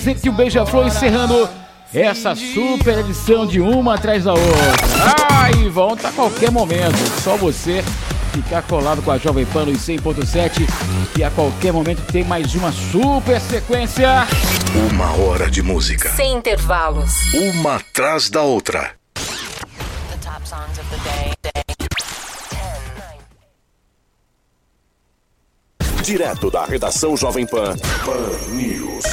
presente e o Beija-Flor encerrando essa super edição de uma atrás da outra. E volta a qualquer momento. Só você ficar colado com a Jovem Pan nos 100.7 e a qualquer momento tem mais uma super sequência. 1 hora de música. Sem intervalos. Uma atrás da outra. The top songs of the day. Direto da redação Jovem Pan. Pan News.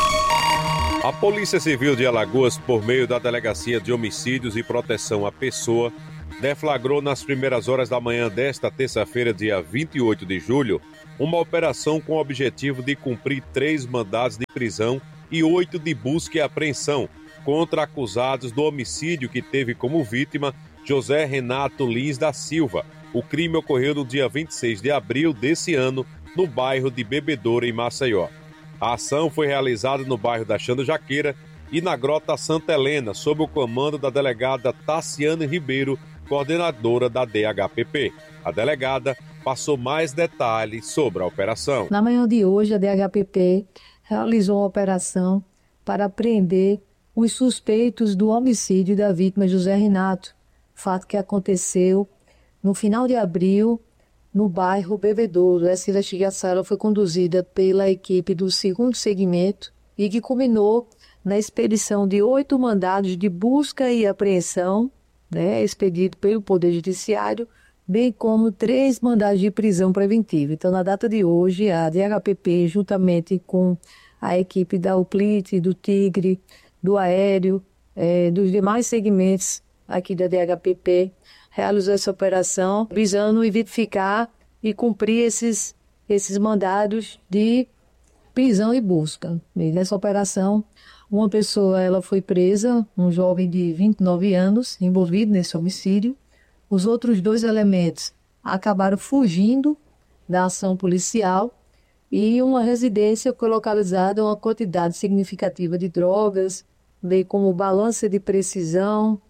A Polícia Civil de Alagoas, por meio da Delegacia de Homicídios e Proteção à Pessoa, deflagrou nas primeiras horas da manhã desta terça-feira, dia 28 de julho, uma operação com o objetivo de cumprir 3 mandados de prisão e 8 de busca e apreensão contra acusados do homicídio que teve como vítima José Renato Lins da Silva. O crime ocorreu no dia 26 de abril desse ano, no bairro de Bebedouro, em Maceió. A ação foi realizada no bairro da Xanda Jaqueira e na Grota Santa Helena, sob o comando da delegada Tassiane Ribeiro, coordenadora da DHPP. A delegada passou mais detalhes sobre a operação. Na manhã de hoje, a DHPP realizou uma operação para prender os suspeitos do homicídio da vítima José Renato, fato que aconteceu no final de abril, no bairro Bebedouro. Essa investigação foi conduzida pela equipe do 2º segmento e que culminou na expedição de 8 mandados de busca e apreensão, expedido pelo Poder Judiciário, bem como 3 mandados de prisão preventiva. Então, na data de hoje, a DHPP, juntamente com a equipe da UPLIT, do Tigre, do Aéreo, dos demais segmentos aqui da DHPP, realizou essa operação visando identificar e cumprir esses mandados de prisão e busca. E nessa operação, uma pessoa ela foi presa, um jovem de 29 anos, envolvido nesse homicídio. Os outros 2 elementos acabaram fugindo da ação policial e uma residência foi localizada uma quantidade significativa de drogas, bem como balança de precisão,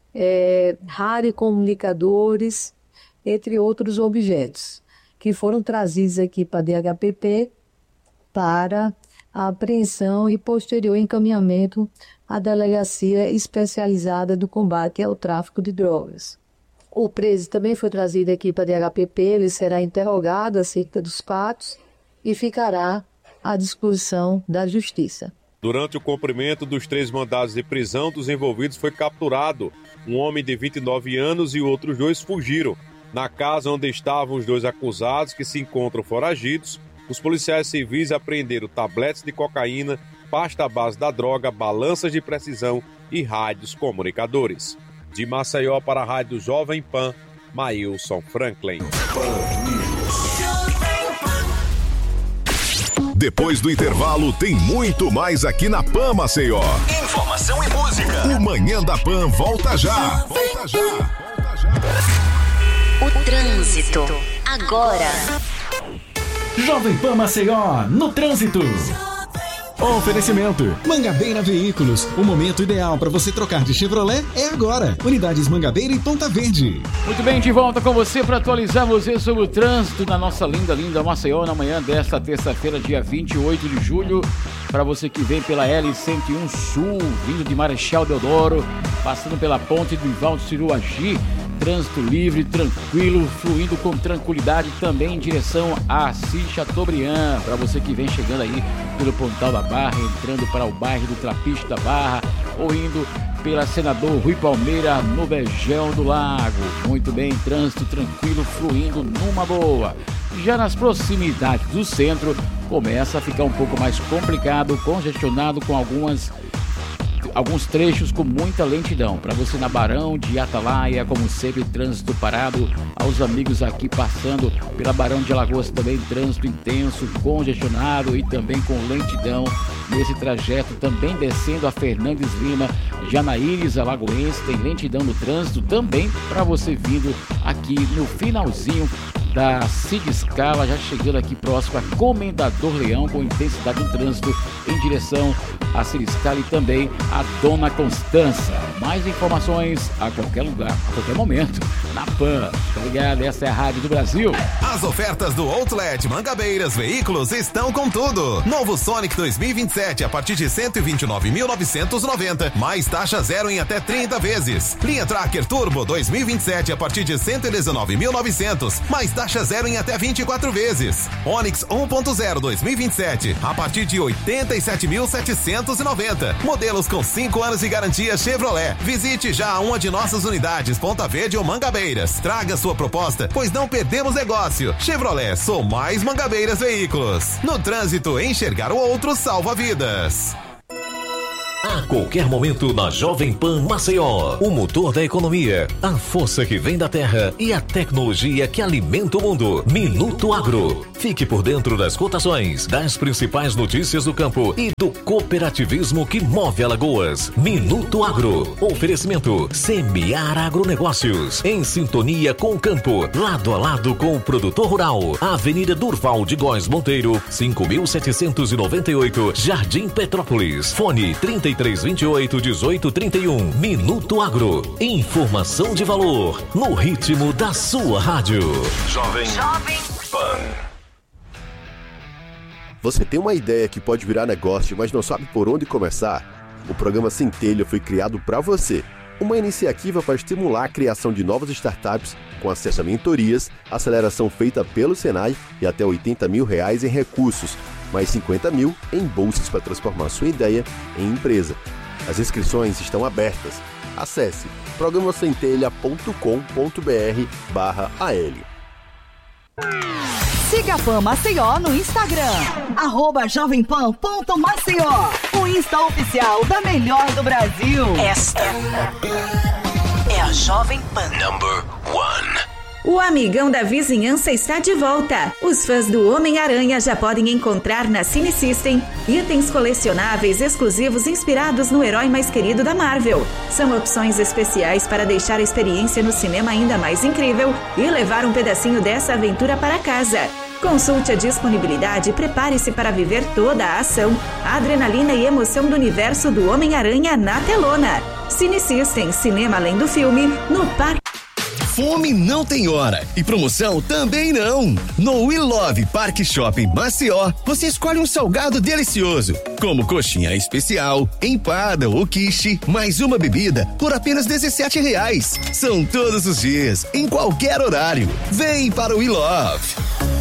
rádio comunicadores, entre outros objetos, que foram trazidos aqui para a DHPP para a apreensão e posterior encaminhamento à Delegacia Especializada do Combate ao Tráfico de Drogas. O preso também foi trazido aqui para a DHPP, ele será interrogado acerca dos fatos e ficará à disposição da Justiça. Durante o cumprimento dos 3 mandados de prisão dos envolvidos foi capturado um homem de 29 anos e outros 2 fugiram. Na casa onde estavam os 2 acusados, que se encontram foragidos, os policiais civis apreenderam tabletes de cocaína, pasta à base da droga, balanças de precisão e rádios comunicadores. De Maceió para a Rádio Jovem Pan, Maílson Franklin. Depois do intervalo, tem muito mais aqui na Pan Maceió. Informação e música. O Manhã da Pan volta já. Volta já. Volta já. O trânsito, agora. Jovem Pan Maceió, no trânsito. Oferecimento Mangabeira Veículos, o momento ideal para você trocar de Chevrolet é agora. Unidades Mangabeira e Ponta Verde. Muito bem, de volta com você para atualizar você sobre o trânsito na nossa linda Maceió na manhã desta terça-feira, dia 28 de julho. Para você que vem pela L101 Sul, vindo de Marechal Deodoro, passando pela ponte do Ivaldo Ciruagi, trânsito livre, tranquilo, fluindo com tranquilidade também em direção a Assis Chateaubriand. Para você que vem chegando aí pelo Pontal da Barra, entrando para o bairro do Trapiche da Barra ou indo pela Senador Rui Palmeira no Bejão do Lago. Muito bem, trânsito tranquilo, fluindo numa boa. Já nas proximidades do centro, começa a ficar um pouco mais complicado, congestionado com alguns trechos com muita lentidão. Para você na Barão de Atalaia, como sempre, trânsito parado. Aos amigos aqui passando pela Barão de Alagoas também, trânsito intenso, congestionado e também com lentidão nesse trajeto. Também descendo a Fernandes Lima, Janaíris Alagoense, tem lentidão no trânsito também para você vindo aqui no finalzinho da Cid Scala, já chegando aqui próximo a Comendador Leão, com intensidade do trânsito em direção a Cid Scala e também a Dona Constança. Mais informações a qualquer lugar, a qualquer momento. Na PAN. Tá ligado? Essa é a Rádio do Brasil. As ofertas do Outlet Mangabeiras Veículos estão com tudo. Novo Sonic 2027 a partir de 129.990, mais taxa zero em até 30 vezes. Linha Tracker Turbo 2027 a partir de 119.900, mais taxa zero em até 24 vezes. Onix 1.0 2027 a partir de 87.790. Modelos com 5 anos de garantia Chevrolet. Visite já uma de nossas unidades, Ponta Verde ou Mangabeiras. Traga sua proposta, pois não perdemos negócio. Chevrolet, sou mais Mangabeiras Veículos. No trânsito, enxergar o outro salva vidas. A qualquer momento na Jovem Pan Maceió, o motor da economia, a força que vem da terra e a tecnologia que alimenta o mundo. Minuto Agro. Fique por dentro das cotações, das principais notícias do campo e do cooperativismo que move Alagoas. Minuto Agro. Oferecimento Semear Agronegócios. Em sintonia com o campo, lado a lado com o produtor rural. Avenida Durval de Góes Monteiro, 5.798, Jardim Petrópolis. Fone 3328-1831. Minuto Agro. Informação de valor no ritmo da sua rádio. Jovem Pan. Você tem uma ideia que pode virar negócio, mas não sabe por onde começar? O programa Centelha foi criado para você. Uma iniciativa para estimular a criação de novas startups com acesso a mentorias, aceleração feita pelo Senai e até R$80 mil em recursos, mais 50 mil em bolsas para transformar sua ideia em empresa. As inscrições estão abertas. Acesse programacentelha.com.br/AL. Siga a Pan Maceió no Instagram, @jovempan.maceió, o Insta oficial da melhor do Brasil. Esta é a Jovem Pan. Number 1. O Amigão da Vizinhança está de volta. Os fãs do Homem-Aranha já podem encontrar na Cine System itens colecionáveis exclusivos inspirados no herói mais querido da Marvel. São opções especiais para deixar a experiência no cinema ainda mais incrível e levar um pedacinho dessa aventura para casa. Consulte a disponibilidade e prepare-se para viver toda a ação, a adrenalina e emoção do universo do Homem-Aranha na telona. Cine System, cinema além do filme, no Parque. Fome não tem hora e promoção também não. No We Love Parque Shopping Maceió, você escolhe um salgado delicioso, como coxinha especial, empada ou quiche, mais uma bebida por apenas R$17. São todos os dias, em qualquer horário. Vem para o We Love.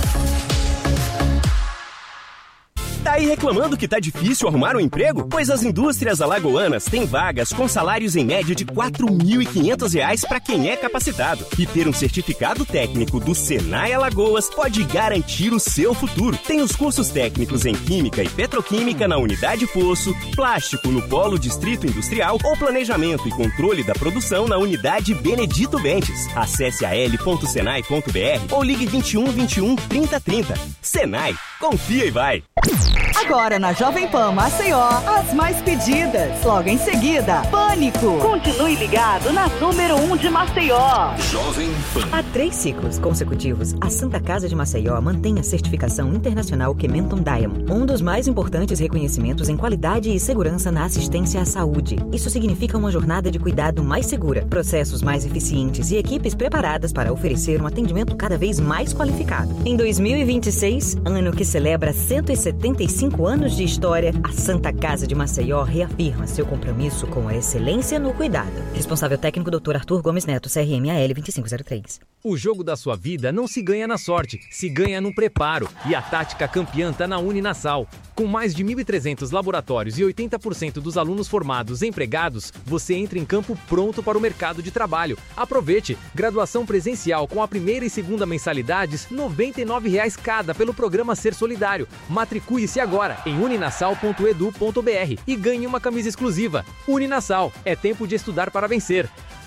Tá aí reclamando que tá difícil arrumar um emprego? Pois as indústrias alagoanas têm vagas com salários em média de R$4.500 para quem é capacitado. E ter um certificado técnico do Senai Alagoas pode garantir o seu futuro. Tem os cursos técnicos em Química e Petroquímica na Unidade Poço, Plástico no Polo Distrito Industrial ou Planejamento e Controle da Produção na Unidade Benedito Bentes. Acesse al.senai.br ou ligue 21 21 30 30. Senai, confia e vai! Agora na Jovem Pan Maceió, as mais pedidas. Logo em seguida, Pânico. Continue ligado na número 1 de Maceió. Jovem Pan. Há 3 ciclos consecutivos, a Santa Casa de Maceió mantém a certificação internacional Kementon Diamond, um dos mais importantes reconhecimentos em qualidade e segurança na assistência à saúde. Isso significa uma jornada de cuidado mais segura, processos mais eficientes e equipes preparadas para oferecer um atendimento cada vez mais qualificado. Em 2026, ano que celebra 175 anos de história, a Santa Casa de Maceió reafirma seu compromisso com a excelência no cuidado. Responsável técnico Dr. Arthur Gomes Neto, CRM-AL 2503. O jogo da sua vida não se ganha na sorte, se ganha no preparo. E a tática campeã tá na Uninasal. Com mais de 1.300 laboratórios e 80% dos alunos formados empregados, você entra em campo pronto para o mercado de trabalho. Aproveite! Graduação presencial com a primeira e segunda mensalidades, R$ 99 cada pelo programa Ser Solidário. Matricule-se agora em uninasal.edu.br e ganhe uma camisa exclusiva. Uninasal, é tempo de estudar para vencer.